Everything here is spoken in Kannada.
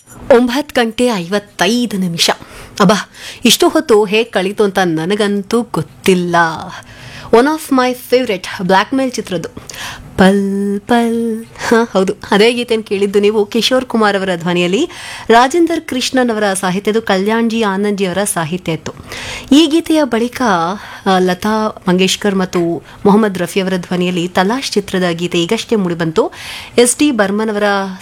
9:55 ಅಬ್ಬಾ, ಇಷ್ಟು ಹೊತ್ತು ಹೇಗೆ ಕಳೀತು ಅಂತ ನನಗಂತೂ ಗೊತ್ತಿಲ್ಲ. One of my favourite black ಮೇಲ್ ಚಿತ್ರದ್ದು ಪಲ್ ಪಲ್. ಹೌದು, ಅದೇ ಗೀತೆಯನ್ನು ಕೇಳಿದ್ದು ನೀವು. ಕಿಶೋರ್ ಕುಮಾರ್ ಅವರ ಧ್ವನಿಯಲ್ಲಿ, ರಾಜೇಂದರ್ ಕೃಷ್ಣನ್ ಅವರ ಸಾಹಿತ್ಯದು, ಕಲ್ಯಾಣ್ಜಿ ಆನಂದ್ಜಿ ಅವರ ಸಾಹಿತ್ಯ ಇತ್ತು. ಈ ಗೀತೆಯ ಬಳಿಕ ಲತಾ ಮಂಗೇಶ್ಕರ್ ಮತ್ತು ಮೊಹಮ್ಮದ್ ರಫಿ ಅವರ ಧ್ವನಿಯಲ್ಲಿ ತಲಾಶ್ ಚಿತ್ರದ ಗೀತೆ ಈಗಷ್ಟೇ ಮೂಡಿಬಂತು. ಎಸ್ ಡಿ ಬರ್ಮನ್ ಅವರ